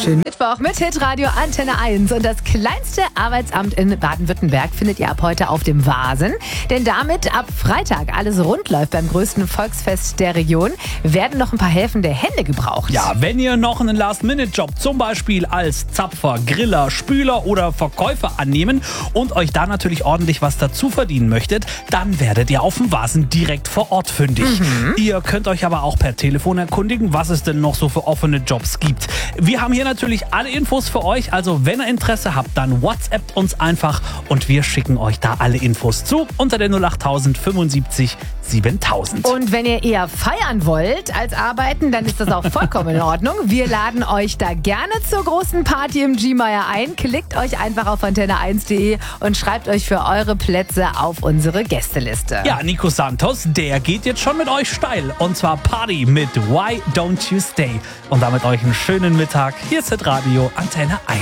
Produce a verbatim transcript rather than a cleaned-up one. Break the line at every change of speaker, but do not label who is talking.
schönen Mittwoch mit Hitradio Antenne eins. Und das kleinste Arbeitsamt in Baden-Württemberg findet ihr ab heute auf dem Vasen. Denn damit ab Freitag alles rund läuft beim größten Volksfest der Region, werden noch ein paar helfende Hände gebraucht.
Ja, wenn ihr noch einen Last-Minute-Job zum Beispiel als Zapfer, Griller, Spüler oder Verkäufer annehmen und euch da natürlich ordentlich was dazu verdienen möchtet, dann werdet ihr auf dem Vasen direkt vor Ort fündig. Mhm. Ihr könnt euch aber auch per Telefon erkundigen, was es denn noch so für offene Jobs gibt. Wir haben hier natürlich alle Infos für euch, also wenn ihr Interesse habt, dann WhatsAppt uns einfach und wir schicken euch da alle Infos zu unter der null acht tausend fünfundsiebzig siebentausend.
Und wenn ihr eher feiern wollt als arbeiten, dann ist das auch vollkommen in Ordnung. Wir laden euch da gerne zur großen Party im G-Meier ein. Klickt euch einfach auf antenne eins punkt de und schreibt euch für eure Plätze auf unsere Gästeliste.
Ja, Nico Santos, der geht jetzt schon mit euch steil. Und zwar Party mit Why Don't You Stay. Und damit euch einen schönen Mittag. Hier ist Hitradio Antenne eins.